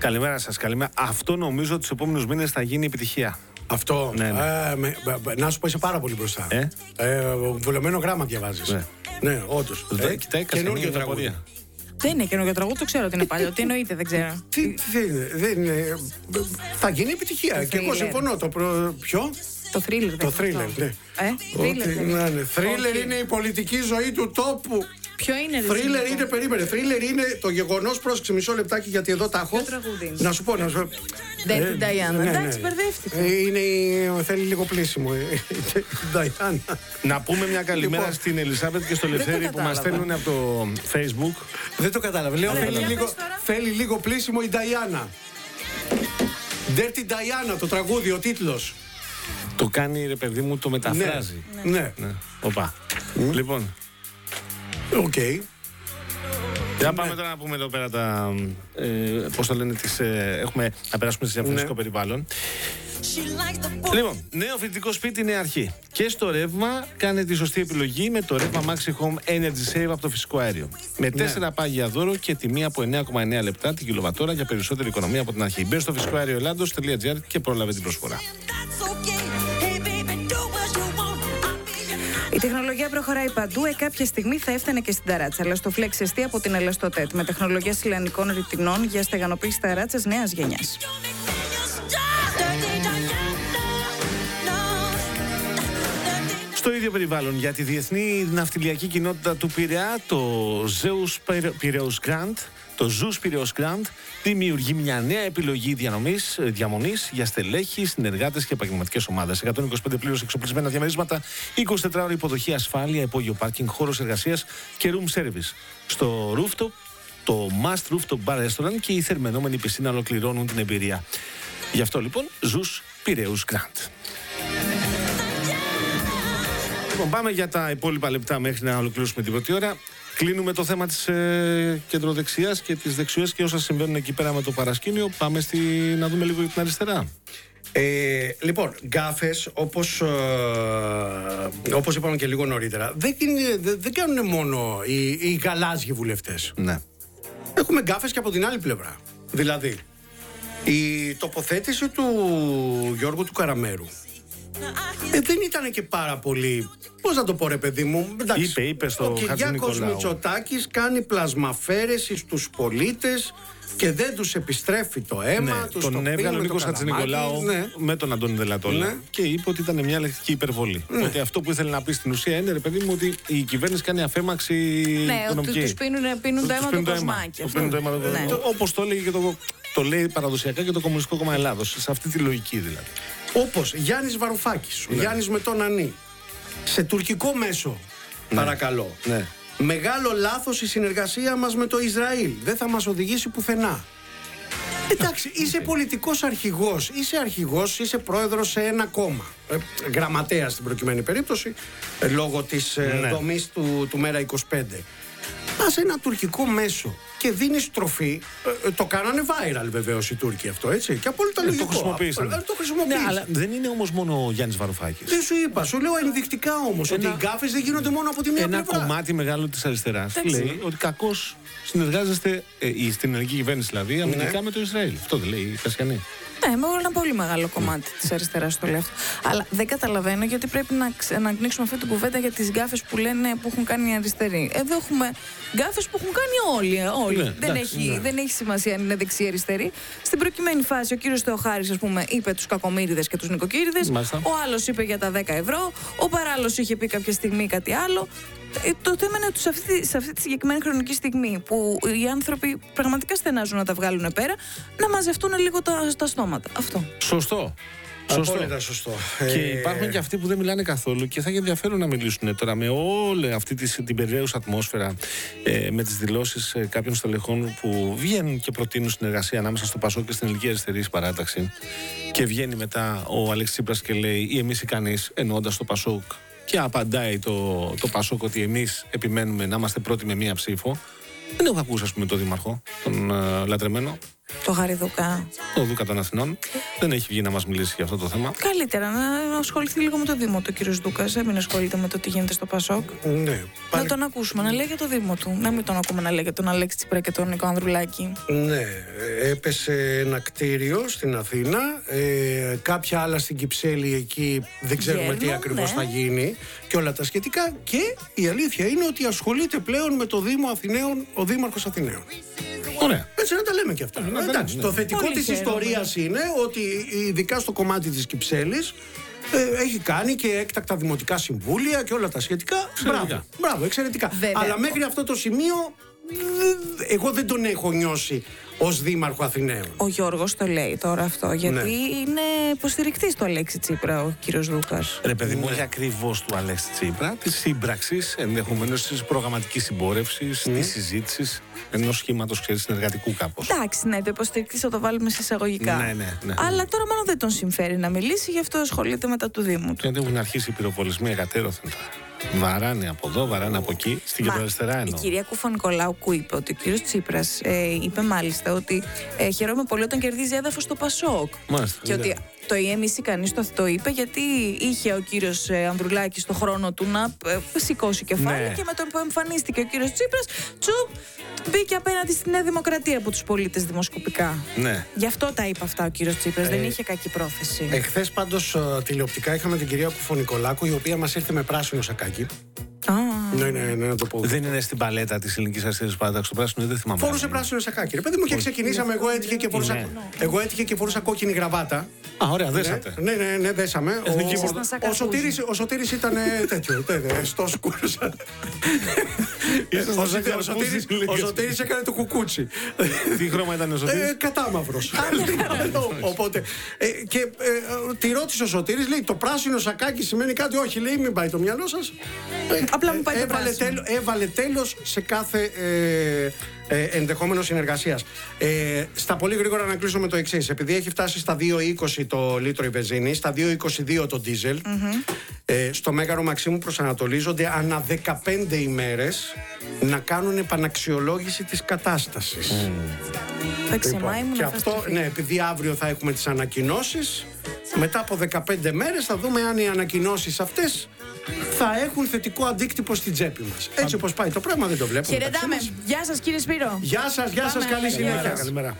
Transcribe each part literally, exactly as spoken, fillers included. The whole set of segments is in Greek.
Καλημέρα σας, καλημέρα. Αυτό νομίζω ότι τους επόμενους μήνες θα γίνει επιτυχία. Αυτό. Ναι, ναι. Ε, με, με, να σου πω, είσαι πάρα πολύ μπροστά. Ε? Ε, βουλεμένο γράμμα διαβάζεις. Ναι, ναι όντως. Ε, κοιτάει, καινούργιο τραγούδι. Δεν είναι καινούργιο τραγούδι, το ξέρω ότι είναι παλιό. Τι εννοείται, δεν ξέρω. Τι, τι είναι, δεν είναι. Θα γίνει επιτυχία. Το Και εγώ thriller. συμφωνώ. Το προ... Ποιο? Το thriller. Το thriller, ναι. Ε, thriller. Ότι, ναι, ναι. Thriller είναι η πολιτική ζωή του τόπου. Ποιο είναι, Thriller είναι, περίμενε. Thriller είναι το γεγονός, πρόσεξε μισό λεπτάκι γιατί εδώ τα έχω. Ποιο τραγούδι είναι? Να σου πω, να σου πω. Δεν την Νταϊάννα. ναι, ναι. Εντάξει, μπερδεύτηκα. Ε, είναι, η- θέλει λίγο πλήσιμο. ε, η Νταϊάννα. Να πούμε μια καλημέρα Λοιπόν. στην Ελισάβετ και στο Δεν το Λευτέρη που μας κατάλαβα. στέλνουν από το Facebook. Δεν το κατάλαβε. Λέω Ωραία, θέλει για λίγο, πες τώρα. θέλει λίγο πλήσιμο η Νταϊάννα. Dirty Diana το τραγούδι, ο τίτλος. Το κάνει, ρε παιδί μου, το μεταφράζει. Ναι. Ναι. Οπα. Λοιπόν, Οκ. για πάμε τώρα να πούμε εδώ πέρα τα. Ε, πώς το λένε, τις, ε, έχουμε να περάσουμε σε διαφορετικό Ναι. περιβάλλον. Λοιπόν, νέο φοιτητικό σπίτι, νέα αρχή. Και στο ρεύμα κάνετε τη σωστή επιλογή με το ρεύμα Maxi Home Energy Save από το φυσικό αέριο. Με τέσσερα πάγια δώρο και τιμή από εννέα κόμμα εννέα λεπτά την κιλοβατόρα για περισσότερη οικονομία από την αρχή. Μπες στο φυσικό αέριο Ελλάδος τελεία τζι άρ και πρόλαβε την προσφορά. Η τεχνολογία προχωράει παντού. Ε, κάποια στιγμή θα έφτανε και στην ταράτσα. Αλλά στο Flex Εστί από την Ελαστοτέτ με τεχνολογία σιλανικών ρητινών για στεγανοποίηση ταράτσας νέας γενιάς. Στο ίδιο περιβάλλον, για τη διεθνή ναυτιλιακή κοινότητα του Πειραιά, το Zeus Piraeus Grand, το Zeus Piraeus Grand δημιουργεί μια νέα επιλογή διανομής, διαμονής για στελέχη, συνεργάτες και επαγγελματικές ομάδες. εκατόν είκοσι πέντε πλήρως εξοπλισμένα διαμερίσματα, εικοσιτετράωρη υποδοχή, ασφάλεια, υπόγειο πάρκινγκ, χώρος εργασίας και room service. Στο rooftop, το Must Rooftop Bar Restaurant και η θερμαινόμενη πισίνα ολοκληρώνουν την εμπειρία. Γι' αυτό λοιπόν, Zeus Piraeus Grand. Λοιπόν, πάμε για τα υπόλοιπα λεπτά μέχρι να ολοκληρώσουμε την πρώτη ώρα. Κλείνουμε το θέμα της ε, κεντροδεξιάς και της δεξιάς και όσα συμβαίνουν εκεί πέρα με το παρασκήνιο. Πάμε στη, να δούμε λίγο την αριστερά. Ε, λοιπόν, γκάφες, όπως, ε, όπως είπαμε και λίγο νωρίτερα, δεν, είναι, δεν, δεν κάνουν μόνο οι, οι γαλάζιοι βουλευτές. Ναι. Έχουμε γκάφες και από την άλλη πλευρά. Δηλαδή, η τοποθέτηση του Γιώργου του Καραμέρου ε, δεν ήταν και πάρα πολύ. Πώς να το πω, ρε παιδί μου. Εντάξει, Είπε, είπε στο ο Κυριάκος Χατζηνικολάου. Μητσοτάκης κάνει πλασμαφέρεση στους πολίτες και δεν τους επιστρέφει το αίμα. Ναι, τους τον το έβγαλε ο πίνουν Νίκος το καλαμάκι. Χατζηνικολάου Ναι. με τον Αντώνη Δελατόλα Ναι. και είπε ότι ήταν μια λεκτική υπερβολή. Ναι. Ότι αυτό που ήθελε να πει στην ουσία είναι, ρε παιδί μου, ότι η κυβέρνηση κάνει αφέμαξη Ναι, οικονομική. ότι τους πίνουν, πίνουν το Τους αίμα πίνουν το το αίμα. κοσμάκι. Τους πίνουν το αίμα το- Ναι. το- Όπως το έλεγε και το, το λέει παραδοσιακά και το Κομμουνιστικό Κόμμα Ελλάδος. Σε αυτή τη λογική δηλαδή. Όπως Γιάννης Βαρουφάκης, ο Γιάννης με τον Ανή. Σε τουρκικό μέσο, παρακαλώ. Ναι. Μεγάλο λάθος η συνεργασία μας με το Ισραήλ. Δεν θα μας οδηγήσει πουθενά. Εντάξει, είσαι πολιτικός αρχηγός, είσαι αρχηγός, είσαι πρόεδρος σε ένα κόμμα. Ε, γραμματέας στην προκειμένη περίπτωση, ε, λόγω της ε, Ναι. δομής του, του Μέρα είκοσι πέντε. Πας σε ένα τουρκικό μέσο και δίνεις τροφή. Ε, ε, το κάνανε viral βεβαίως οι Τούρκοι αυτό, έτσι. Και απόλυτα Ε, το λογικό. χρησιμοποίησαν. Ε, το Ναι, χρησιμοποίησαν. αλλά δεν είναι όμως μόνο ο Γιάννης Βαρουφάκης. Δεν σου είπα, σου λέω ενδεικτικά όμως ότι Ένα- οι γκάφες δεν γίνονται μόνο από τη μία Ένα πλευρά. κομμάτι μεγάλο της αριστεράς λέει ότι κακώς συνεργάζεστε, ε, η- στην ελληνική κυβέρνηση δηλαδή, αμυντικά με το Ισραήλ. Αυτό δεν λέει η Κασιανή. Ναι, με ένα πολύ μεγάλο κομμάτι της αριστεράς το λέω αυτό. Αλλά δεν καταλαβαίνω γιατί πρέπει να, ξε- να ανοίξουμε αυτή την κουβέντα για τις γκάφες που λένε που έχουν κάνει οι αριστεροί. Εδώ έχουμε γκάφες που έχουν κάνει όλοι. ε, όλοι. Ναι, δεν, εντάξει, έχει, ναι. δεν έχει σημασία αν είναι δεξί ή αριστερή. Στην προκειμένη φάση ο κύριος Θεοχάρης, ας πούμε, είπε τους κακομοίριδες και τους νοικοκύριδες. Μάλιστα. Ο άλλος είπε για τα δέκα ευρώ. Ο παράλληλος είχε πει κάποια στιγμή κάτι άλλο. Ε, το θέμα είναι ότι σε αυτή, σε αυτή τη συγκεκριμένη χρονική στιγμή που οι άνθρωποι πραγματικά στενάζουν να τα βγάλουν πέρα, να μαζευτούν λίγο τα, τα στόματα. Αυτό. Σωστό. Σωστό. Απόλυτα σωστό. Και Ε, υπάρχουν και αυτοί που δεν μιλάνε καθόλου και θα έχει ενδιαφέρον να μιλήσουν τώρα με όλη αυτή τη, την περιραίουσα ατμόσφαιρα, ε, με τις δηλώσεις ε, κάποιων στελεχών που βγαίνουν και προτείνουν συνεργασία ανάμεσα στο Πασόκ και στην Ελληνική Αριστερή Παράταξη. Και βγαίνει μετά ο Αλέξης Τσίπρας και λέει ή εμείς ή κανείς, εννοώντας το Πασόκ. Και απαντάει το, το Πασόκ ότι εμείς επιμένουμε να είμαστε πρώτοι με μία ψήφο. Δεν έχω ακούσει, ας πούμε, τον Δήμαρχο, τον ε, λατρεμένο. Το Γαριδούκα. Το Δούκα των Αθηνών. Δεν έχει βγει να μας μιλήσει για αυτό το θέμα. Καλύτερα να ασχοληθεί λίγο με το Δήμο του κύριος Δούκας. Δεν μην ασχολείται με το τι γίνεται στο Πασόκ. Ναι, πάλι... Να τον ακούσουμε να λέει για το Δήμο του. Να μην τον ακούμε να λέει για τον Αλέξη Τσίπρα και τον Νίκο Ανδρουλάκη. Ναι, έπεσε ένα κτίριο στην Αθήνα. Ε, κάποια άλλα στην Κυψέλη εκεί δεν ξέρουμε Γέρνο, τι ακριβώς ναι. θα γίνει και όλα τα σχετικά. Και η αλήθεια είναι ότι ασχολείται πλέον με το Δήμο Αθηναίων ο Δήμαρχος Αθηναίων. Ωραία. Έτσι να τα λέμε και αυτά. Ναι, Εντάξει, ναι. Το θετικό της ιστορίας είναι ότι ειδικά στο κομμάτι της Κυψέλης ε, έχει κάνει και έκτακτα δημοτικά συμβούλια και όλα τα σχετικά. Μπράβο, μπράβο, εξαιρετικά. Βέβαια. Αλλά μέχρι αυτό το σημείο εγώ δεν τον έχω νιώσει ως Δήμαρχο Αθηναίων. Ο Γιώργος το λέει τώρα αυτό, γιατί ναι. είναι υποστηρικτής του Αλέξη Τσίπρα ο κύριος Δούκας. Ρε παιδί μου, όχι ακριβώς του Αλέξη Τσίπρα, της σύμπραξης, ενδεχομένως της προγραμματικής συμπόρευσης, mm. της συζήτησης ενός σχήματος συνεργατικού κάπως. Εντάξει, ναι, το υποστηρικτής θα το βάλουμε σε εισαγωγικά. Ναι, ναι, ναι. Αλλά τώρα μόνο δεν τον συμφέρει να μιλήσει, γι' αυτό ασχολείται μετά του Δήμου του. Γιατί έχουν αρχίσει οι πυροβολισμοί εκατέρωθεν. Βαράνε από εδώ, βαράνε από εκεί, στην κεντροαριστερά εννοώ. Η κυρία Κουφανικολάου είπε ότι ο κύριος Τσίπρας ε, είπε μάλιστα ότι ε, χαιρόμαι πολύ όταν κερδίζει έδαφος στο Πασόκ. Μάλιστα, και ότι το ι εμ ι σι κανείς το, το είπε γιατί είχε ο κύριος ε, Ανδρουλάκης το χρόνο του να ε, σηκώσει κεφάλι ναι. και με τον που εμφανίστηκε ο κύριος Τσίπρας, τσουπ, μπήκε απέναντι στη Νέα Δημοκρατία από τους πολίτες δημοσκοπικά. Ναι. Γι' αυτό τα είπε αυτά ο κύριος Τσίπρας, ε, δεν είχε κακή πρόθεση. Εχθές πάντως τηλεοπτικά είχαμε την κυρία Κουφανικολάκου, η οποία μας ήρθε με πράσινο σακάκι. Ah. Ναι, ναι, ναι, να το πω. Δεν είναι στην παλέτα της ελληνικής αστυνομίας παράταξης το πράσινο, δεν θυμάμαι. Φορούσε πράσινο σακάκι. Ρε παιδί μου, και ξεκινήσαμε. Εγώ έτυχε και φορούσα, ναι. εγώ έτυχε και φορούσα κόκκινη γραβάτα. Α, ωραία, δέσατε. Ναι, ναι, ναι, δέσαμε. Ο, ο, ο, Σωτήρης, ο Σωτήρης ήταν τέτοιο. Στο σκούρος. Ο Σωτήρης έκανε το κουκούτσι. Τι χρώμα ήταν ο Σωτήρης? Κατάμαυρος. Οπότε. Και τη ρώτησε ο Σωτήρης, λέει το πράσινο σακάκι σημαίνει κάτι? Όχι, λέει, μην πάει το μυαλό σας. Απλά μου πάει το έβαλε, τέλο, έβαλε τέλος σε κάθε ε, ε, ενδεχόμενο συνεργασίας. Ε, στα πολύ γρήγορα να κλείσω με το εξής. Επειδή έχει φτάσει στα δύο είκοσι το λίτρο η βενζίνη, στα δύο είκοσι δύο το ντίζελ, mm-hmm. ε, στο Μέγαρο Μαξίμου προσανατολίζονται ανά δεκαπέντε ημέρες να κάνουν επαναξιολόγηση της κατάστασης. Mm. Λοιπόν, και αυτό, ναι, επειδή αύριο θα έχουμε τις ανακοινώσεις, μετά από δεκαπέντε μέρες θα δούμε αν οι ανακοινώσεις αυτές θα έχουν θετικό αντίκτυπο στην τσέπη μας. Έτσι όπως πάει το πράγμα δεν το βλέπουμε. Χαιρετάμε. Γεια σας κύριε Σπύρο. Γεια σας, γεια σας, καλή συνέχεια. Καλημέρα.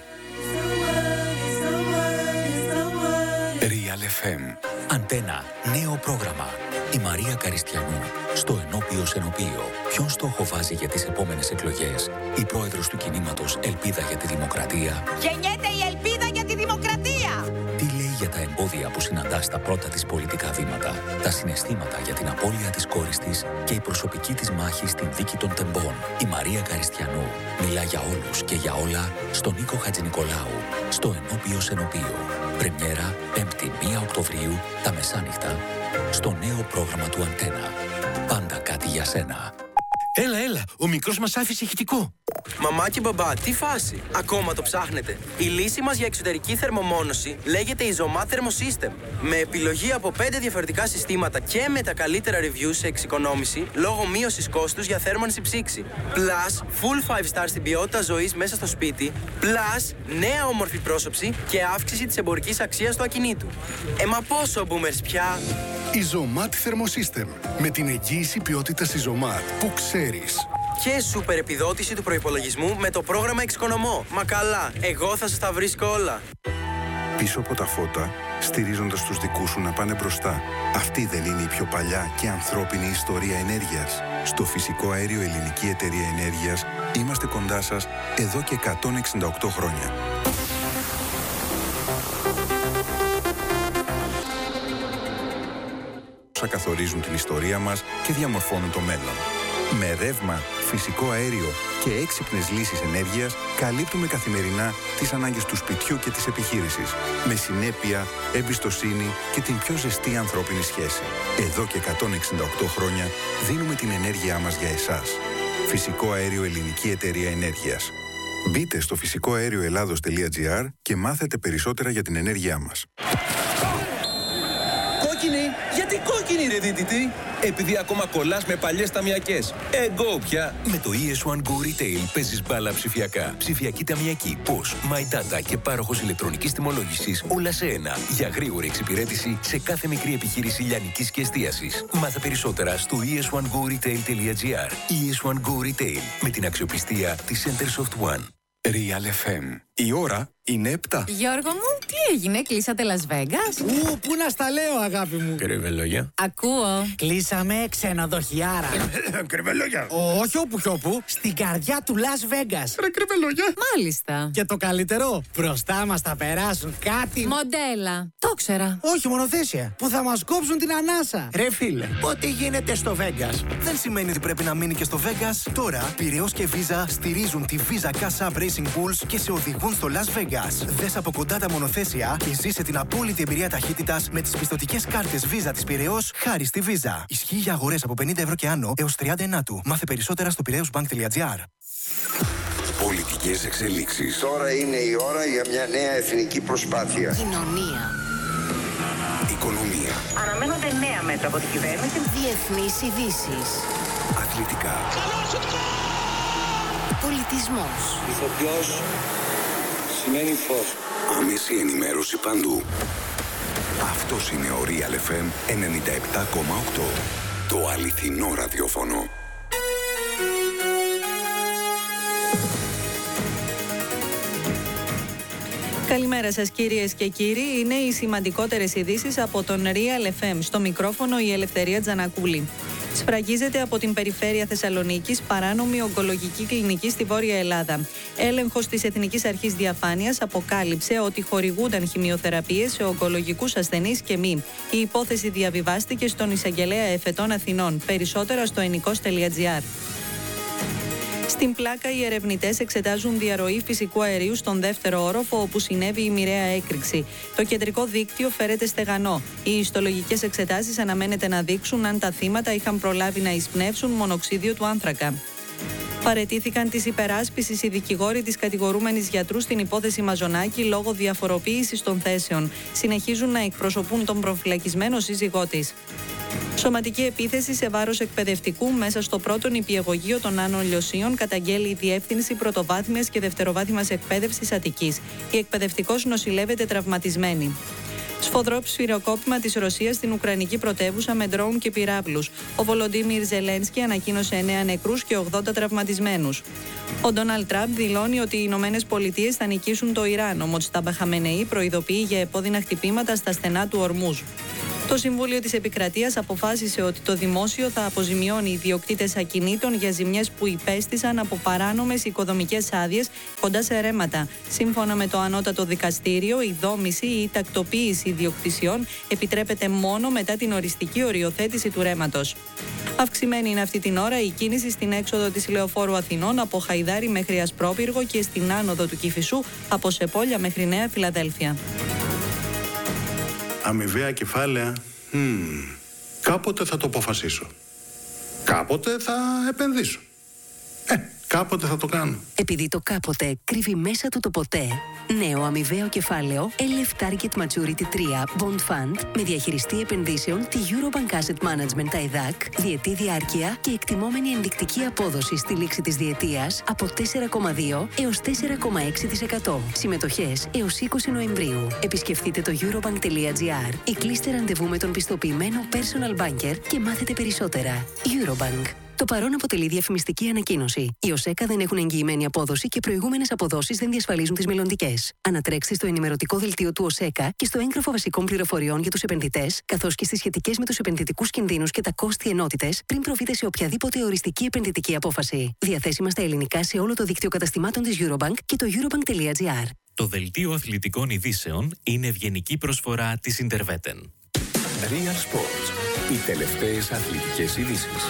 Real εφ εμ. Αντένα. Νέο πρόγραμμα. Η Μαρία Καριστιανού. Στο ενώπιο Σενοπείο. Ποιον στόχο βάζει για τις επόμενες εκλογές? Η πρόεδρος του κινήματος Ελπίδα για τη Δημοκρατία. Γεννιέται η ελπίδα για τη δημοκρατία! Τι λέει για τα εμπόδια που συναντά στα πρώτα της πολιτικά βήματα, τα συναισθήματα για την απώλεια της κόρης της και η προσωπική της μάχη στην δίκη των τεμπών. Η Μαρία Καριστιανού μιλά για όλους και για όλα στον Νίκο Χατζηνικολάου. Στο ενώπιο Σενοπείο. Πρεμιέρα πέμπτη πρώτη Οκτωβρίου τα μεσάνυχτα στο νέο πρόγραμμα του Αντένα. Πάντα κάτι για σένα. Έλα, έλα, ο μικρός μας άφησε ηχητικό. Μαμά και μπαμπά, τι φάση? Ακόμα το ψάχνετε? Η λύση μας για εξωτερική θερμομόνωση λέγεται Isomat Thermosystem. Με επιλογή από πέντε διαφορετικά συστήματα και με τα καλύτερα reviews σε εξοικονόμηση λόγω μείωσης κόστους για θέρμανση ψήξη. Plus, full five star στην ποιότητα ζωής μέσα στο σπίτι. Plus, νέα όμορφη πρόσωψη και αύξηση της εμπορικής αξίας του ακινήτου. Ε, μα πόσο boomers πια? Isomat Thermosystem. Με την εγγύηση ποιότητας Isomat που ξέρεις. Και σούπερ επιδότηση του προϋπολογισμού με το πρόγραμμα Εξοικονομώ. Μα καλά, εγώ θα σας τα βρίσκω όλα. Πίσω από τα φώτα, στηρίζοντας τους δικούς σου να πάνε μπροστά. Αυτή δεν είναι η πιο παλιά και ανθρώπινη ιστορία ενέργειας? Στο Φυσικό Αέριο Ελληνική Εταιρεία Ενέργειας είμαστε κοντά σας εδώ και εκατόν εξήντα οκτώ χρόνια. Όσα καθορίζουν την ιστορία μας και διαμορφώνουν το μέλλον. Με ρεύμα, φυσικό αέριο και έξυπνες λύσεις ενέργειας καλύπτουμε καθημερινά τις ανάγκες του σπιτιού και της επιχείρησης. Με συνέπεια, εμπιστοσύνη και την πιο ζεστή ανθρώπινη σχέση. Εδώ και εκατόν εξήντα οκτώ χρόνια δίνουμε την ενέργειά μας για εσάς. Φυσικό Αέριο Ελληνική Εταιρεία Ενέργειας. Μπείτε στο φυσικό αέριο ελλάδος τελεία τζι άρ και μάθετε περισσότερα για την ενέργειά μας. κόκκινη! Γιατί κόκκινη, ρε δίτητη! Επειδή ακόμα κολλάς με παλιές ταμιακές. Εγώ πια! Με το ι ες ουάν Go Retail παίζεις μπάλα ψηφιακά. Ψηφιακή ταμιακή, πώς, My Data και πάροχος ηλεκτρονικής τιμολόγησης, όλα σε ένα. Για γρήγορη εξυπηρέτηση σε κάθε μικρή επιχείρηση λιανικής και εστίασης. Μάθε περισσότερα στο ι ες ουάν go retail τελεία τζι άρ. ι ες ουάν Go Retail, με την αξιοπιστία της Centersoft One. Real εφ εμ. Η ώρα είναι επτά. Γιώργο μου, τι έγινε, κλείσατε Las Vegas? Ου, πού να στα λέω, αγάπη μου. Κρυβελόγια. Ακούω. Κλείσαμε ξενοδοχιάρα. Κρυβελόγια. Όχι όπου κι όπου, στην καρδιά του Las Vegas. Ρε κρυβελόγια. Μάλιστα. Και το καλύτερο, μπροστά μας θα περάσουν κάτι... Μοντέλα. Το ξέρα. Όχι, μονοθέσια. Που θα μας κόψουν την ανάσα. Ρε φίλε, ό,τι γίνεται στο Vegas δεν σημαίνει ότι πρέπει να μείνει και στο Vegas. Τώρα, Πειραιώς και Visa στηρίζουν τη Visa Cash App Racing Bulls και σε οδηγούν στο Las Vegas. Δες από κοντά τα μονοθέσια και ζήσε την απόλυτη εμπειρία ταχύτητας με τις πιστωτικές κάρτες Visa της Πειραιώς χάρη στη Visa. Ισχύει για αγορές από πενήντα ευρώ και άνω έως τριάντα ενάτου. Μάθε περισσότερα στο πειραιώσμπανκ τελεία τζι άρ. Πολιτικές εξελίξεις. Τώρα είναι η ώρα για μια νέα εθνική προσπάθεια. Κοινωνία. Οικονομία. Αναμένονται νέα μέτρα από την κυβέρνηση. Διεθνείς ειδήσεις. Αθλητικά. Πολιτισμός. Ηθοποιός σημαίνει φως. Άμεση ενημέρωση παντού. Αυτός είναι ο Real εφ εμ ενενήντα επτά κόμμα οκτώ. Το αληθινό ραδιόφωνο. Καλημέρα σας κυρίες και κύριοι. Είναι οι σημαντικότερες ειδήσεις από τον Real εφ εμ. Στο μικρόφωνο η Ελευθερία Τζανακούλη. Σφραγίζεται από την περιφέρεια Θεσσαλονίκης παράνομη ογκολογική κλινική στη Βόρεια Ελλάδα. Έλεγχος της Εθνικής Αρχής Διαφάνειας αποκάλυψε ότι χορηγούνταν χημειοθεραπείες σε ογκολογικούς ασθενείς και μη. Η υπόθεση διαβιβάστηκε στον Εισαγγελέα Εφετών Αθηνών. Περισσότερα στο ενικός τελεία τζι άρ. Στην Πλάκα, οι ερευνητές εξετάζουν διαρροή φυσικού αερίου στον δεύτερο όροφο, όπου συνέβη η μοιραία έκρηξη. Το κεντρικό δίκτυο φέρεται στεγανό. Οι ιστολογικές εξετάσεις αναμένεται να δείξουν αν τα θύματα είχαν προλάβει να εισπνεύσουν μονοξίδιο του άνθρακα. Παραιτήθηκαν της υπεράσπισης οι δικηγόροι της κατηγορούμενης γιατρού στην υπόθεση Μαζονάκη λόγω διαφοροποίησης των θέσεων. Συνεχίζουν να εκπροσωπούν τον προφυλακισμένο σύζυγό της. Σωματική επίθεση σε βάρος εκπαιδευτικού μέσα στο πρώτο νηπιαγωγείο των Άνω Λιωσίων καταγγέλει η Διεύθυνση Πρωτοβάθμιας και Δευτεροβάθμιας Εκπαίδευσης Αττικής. Η εκπαιδευτικός νοσηλεύεται τραυματισμένη. Σφοδρό σφυροκόπημα της Ρωσίας στην Ουκρανική πρωτεύουσα με ντρόουν και πυράβλους. Ο Βολοντίμιρ Ζελένσκι ανακοίνωσε εννέα νεκρούς και ογδόντα τραυματισμένους. Ο Ντόναλντ Τραμπ δηλώνει ότι οι Ηνωμένες Πολιτείες θα νικήσουν το Ιράν. Ο Μοτστάμπα Χαμενεή προειδοποιεί για επώδυνα χτυπήματα στα στενά του Ορμούζ. Το Συμβούλιο της Επικρατείας αποφάσισε ότι το δημόσιο θα αποζημιώνει ιδιοκτήτες ακινήτων για ζημιές που υπέστησαν από παράνομες οικοδομικές άδειες κοντά σε ρέματα. Σύμφωνα με το Ανώτατο Δικαστήριο, η δόμηση ή η τακτοποίηση ιδιοκτησιών επιτρέπεται μόνο μετά την οριστική οριοθέτηση του ρέματος. Αυξημένη είναι αυτή την ώρα η κίνηση στην έξοδο της Λεωφόρου Αθηνών από Χαϊδάρι μέχρι Ασπρόπυργο και στην άνοδο του Κηφισού από Σεπόλια μέχρι Νέα Φιλαδέλφια. Αμοιβαία κεφάλαια, hmm, κάποτε θα το αποφασίσω. Κάποτε θα επενδύσω. Ε, κάποτε θα το κάνω. Επειδή το κάποτε κρύβει μέσα του το ποτέ, νέο αμοιβαίο κεφάλαιο ελ εφ Target Maturity τρία Bond Fund με διαχειριστή επενδύσεων τη Eurobank Asset Management τα ΕΔΑΚ, διετή διάρκεια και εκτιμόμενη ενδεικτική απόδοση στη λήξη της διετίας από τέσσερα κόμμα δύο έως τέσσερα κόμμα έξι τοις εκατό. Συμμετοχές έως είκοσι Νοεμβρίου. Επισκεφτείτε το eurobank τελεία τζι άρ ή κλείστε ραντεβού με τον πιστοποιημένο personal banker και μάθετε περισσότερα. Eurobank. Το παρόν αποτελεί διαφημιστική ανακοίνωση. Οι ΟΣΕΚΑ δεν έχουν εγγυημένη απόδοση και προηγούμενες αποδόσεις δεν διασφαλίζουν τις μελλοντικές. Ανατρέξτε στο ενημερωτικό δελτίο του ΟΣΕΚΑ και στο έγγραφο βασικών πληροφοριών για τους επενδυτές, καθώς και στις σχετικές με τους επενδυτικούς κινδύνους και τα κόστη ενότητες, πριν προβείτε σε οποιαδήποτε οριστική επενδυτική απόφαση. Διαθέσιμα στα ελληνικά σε όλο το δίκτυο καταστημάτων της Eurobank και το eurobank τελεία τζι άρ. Το δελτίο αθλητικών ειδήσεων είναι ευγενική προσφορά της Interveten. Real Sports. Οι τελευταίες αθλητικές ειδήσεις.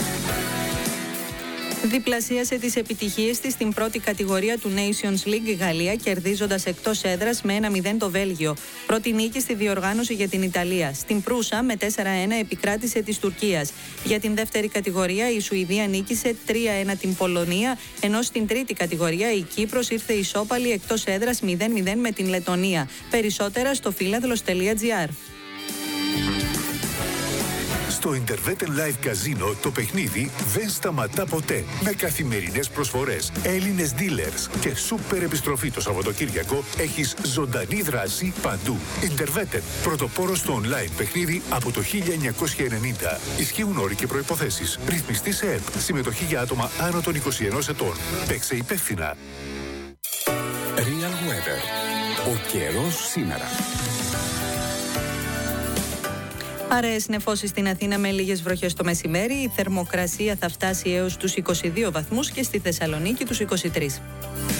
Διπλασίασε τις επιτυχίες της στην πρώτη κατηγορία του Nations League η Γαλλία, κερδίζοντας εκτός έδρας με ένα μηδέν το Βέλγιο. Πρώτη νίκη στη διοργάνωση για την Ιταλία. Στην Προύσα με τέσσερα ένα επικράτησε της Τουρκίας. Για την δεύτερη κατηγορία η Σουηδία νίκησε τρία ένα την Πολωνία, ενώ στην τρίτη κατηγορία η Κύπρος ήρθε ισόπαλη εκτός έδρας μηδέν μηδέν με την Λετονία. Περισσότερα στο φίλαδλος τελεία τζι άρ. Στο Interveten Live Casino το παιχνίδι δεν σταματά ποτέ. Με καθημερινές προσφορές, Έλληνες dealers και σούπερ επιστροφή το Σαββατοκύριακο έχεις ζωντανή δράση παντού. Interveten, πρωτοπόρο στο online παιχνίδι από το χίλια εννιακόσια ενενήντα. Ισχύουν όροι και προϋποθέσεις. Ρυθμιστή σε ΕΠ. Συμμετοχή για άτομα άνω των είκοσι ενός ετών. Παίξε υπεύθυνα. Real Weather. Ο καιρός σήμερα. Αραιές νεφώσεις στην Αθήνα με λίγες βροχές το μεσημέρι. Η θερμοκρασία θα φτάσει έως τους είκοσι δύο βαθμούς και στη Θεσσαλονίκη τους είκοσι τρεις.